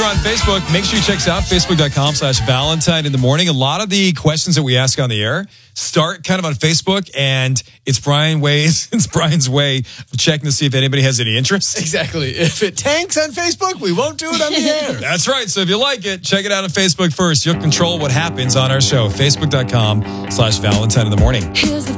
you're on Facebook, make sure you check us out, facebook.com/Valentine in the morning. A lot of the questions that we ask on the air start kind of on Facebook, and it's Brian's way of checking to see if anybody has any interest. Exactly. If it tanks on Facebook, we won't do it on the air. That's right. So if you like it, check it out on Facebook first. You'll control what happens on our show, facebook.com/Valentine in the morning.